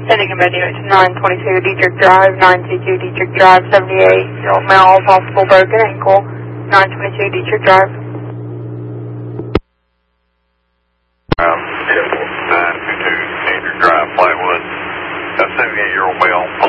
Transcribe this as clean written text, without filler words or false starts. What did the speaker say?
Sending a menu to 922 Dietrich Drive, 922 Dietrich Drive, 78-year-old male, possible broken ankle, 922 Dietrich Drive. 922 Dietrich Drive, Plywood. 78-year-old male,